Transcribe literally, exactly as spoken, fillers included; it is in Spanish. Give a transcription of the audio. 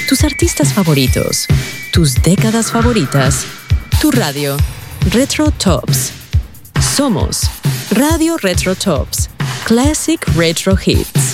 tus artistas favoritos, tus décadas favoritas, tu radio. Retro Tops. Somos Radio Retro Tops. Classic Retro Hits.